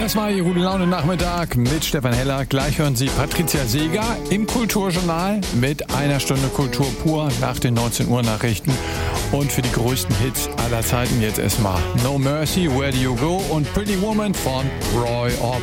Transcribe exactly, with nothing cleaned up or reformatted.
Das war Ihr Gute Laune Nachmittag mit Stefan Heller. Gleich hören Sie Patricia Seeger im Kulturjournal mit einer Stunde Kultur pur nach den neunzehn Uhr Nachrichten. Und für die größten Hits aller Zeiten jetzt erstmal No Mercy, Where Do You Go und Pretty Woman von Roy Orbison.